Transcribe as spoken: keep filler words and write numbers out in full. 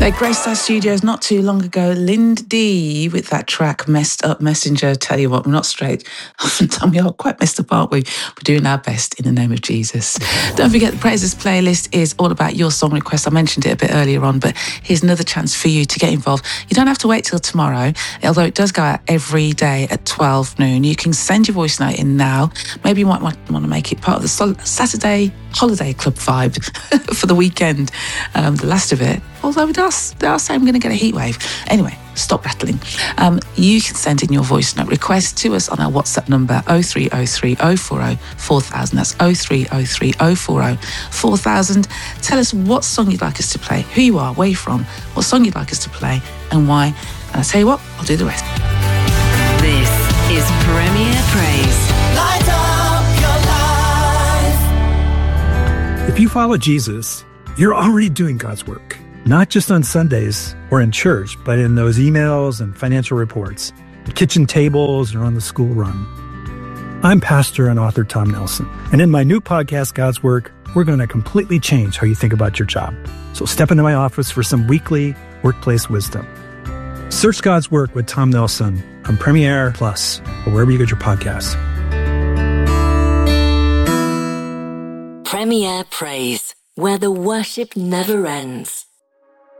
They graced our studios not too long ago. Linda D with that track, Messed Up Messenger. Tell you what, we're not straight. Often tell me, oh, quite messed up, aren't we? We're doing our best in the name of Jesus. Don't forget, the Praises playlist is all about your song requests. I mentioned it a bit earlier on, but here's another chance for you to get involved. You don't have to wait till tomorrow, although it does go out every day at twelve noon. You can send your voice note in now. Maybe you might want to make it part of the Saturday holiday club vibe for the weekend, um, the last of it. Although it does, they are saying I'm going to get a heat wave. Anyway, stop rattling. Um, you can send in your voice note request to us on our WhatsApp number oh three oh three oh four oh four thousand. That's oh three oh three oh four oh four thousand. Tell us what song you'd like us to play, who you are, where you're from, what song you'd like us to play, and why. And I tell you what, I'll do the rest. This is Premier Praise. Light up your life. If you follow Jesus, you're already doing God's work. Not just on Sundays or in church, but in those emails and financial reports, the kitchen tables, or on the school run. I'm pastor and author Tom Nelson, and in my new podcast, God's Work, we're going to completely change how you think about your job. So step into my office for some weekly workplace wisdom. Search God's Work with Tom Nelson on Premiere Plus or wherever you get your podcasts. Premier Praise, where the worship never ends.